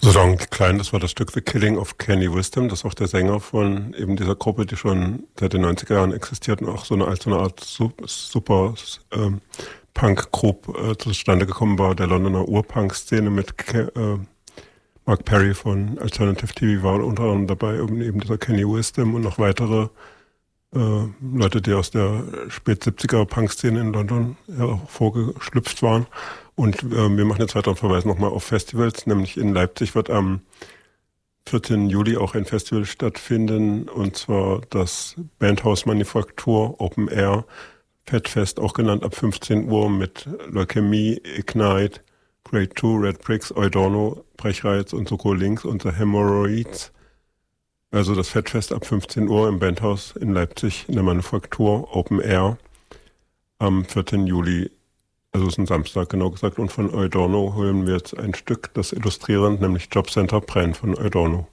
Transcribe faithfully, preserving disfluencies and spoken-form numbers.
So Don Klein, das war das Stück The Killing of Kenny Wisdom. Das ist auch der Sänger von eben dieser Gruppe, die schon seit den neunziger Jahren existiert und auch so eine, als so eine Art super ähm, Punk-Group äh, zustande gekommen war, der Londoner Urpunk-Szene mit Ke äh, Mark Perry von Alternative T V war unter anderem dabei, eben dieser Kenny Wisdom und noch weitere äh, Leute, die aus der spät-siebziger Punk-Szene in London hervorgeschlüpft waren. Und äh, wir machen jetzt weiter und verweisen nochmal auf Festivals, nämlich in Leipzig wird am vierzehnten Juli auch ein Festival stattfinden, und zwar das Bandhaus Manufaktur Open Air Fettfest, auch genannt, ab fünfzehn Uhr mit Leukämie, Ignite, Grade zwei, Red Bricks, Eudorno, Brechreiz und Soko Links und The Hemorrhoids. Also das Fettfest ab fünfzehn Uhr im Bandhaus in Leipzig in der Manufaktur Open Air am vierzehnten Juli. Also es ist ein Samstag, genau gesagt. Und von Eudorno holen wir jetzt ein Stück, das illustrierend, nämlich Jobcenter Brenn von Eudorno.